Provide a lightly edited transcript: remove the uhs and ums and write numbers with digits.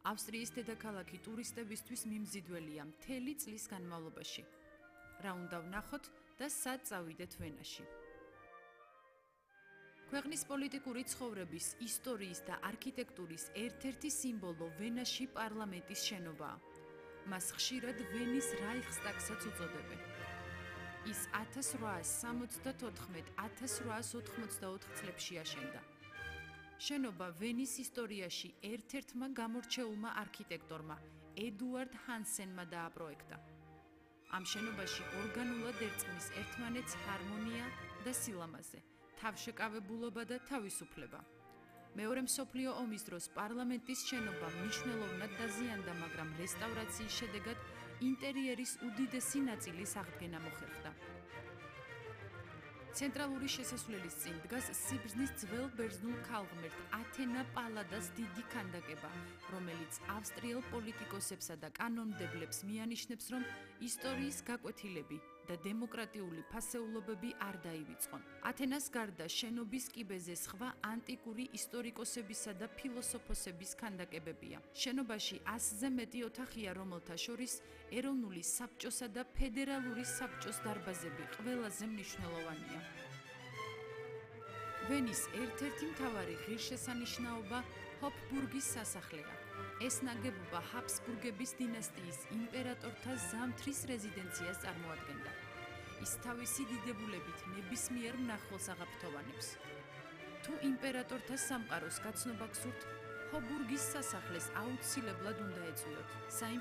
ავსტრიის დედაქალაქი ტურისტებისთვის მიმზიდველია მთელი წლის განმავლობაში. რა უნდა ვნახოთ და სად წავიდეთ ვენაში. ქვეყნის პოლიტიკური ცხოვრების, ისტორიის და არქიტექტურის ერთ-ერთი სიმბოლო ვენაში პარლამენტის შენობაა. მას ხშირად ვენის რაიხსტაგსაც უწოდებენ. ის 1874-1884 წლებში აშენდა. შენობა ვენის ისტორიაში ერთ-ერთმა გამორჩეულმა არქიტექტორმა ედუარდ ჰანსენმა დააპროექტა. ამ შენობაში ორგანულად ერწყმის ერთმანეთს ჰარმონია და სილამაზე, თავშეკავებულობა და თავისუფლება. მეორე მსოფლიო ომის დროს პარლამენტის შენობა მნიშვნელოვნად დაზიანდა, მაგრამ რესტავრაციის შედეგად ინტერიერის უდიდესი ნაწილის აღდგენა მოხერხდა. ცენტრალური შესასვლელის წინ დგას სიბრძნის ძველ ბერძნულ ქალღმერთ ათენა პალადას დიდი ქანდაკება, რომელიც ავსტრიელ პოლიტიკოსებსა და კანონმდებლებს მიანიშნებს, რომ ისტორიის გაკვეთილები და დემოკრატიული ფასეულობები არ დაივიწყონ. ათენას გარდა შენობის კიბეზე სხვა ანტიკური ისტორიკოსებისა და ფილოსოფოსების ქანდაკებებია. შენობაში 100-ზე მეტი ოთახია, რომელთა შორის ეროვნული საბჭოსა და ფედერალური საბჭოს დარბაზები ყველაზე მნიშვნელოვანია. ვენის ერთ-ერთი მთავარი ღირსშესანიშნაობა ჰოფბურგის სასახლეა. ეს ნაგებობა ჰაბსბურგების დინასტიის იმპერატორთა ზამთრის რეზიდენციას წარმოადგენდა. ის თავისი დიდებულებით ნებისმიერ მნახველს აღაფრთოვანებს. თუ იმპერატორთა სამყაროს გაცნობა გსურთ, ჰოფბურგის სასახლეს აუცილებლად უნდა ეწვიოთ.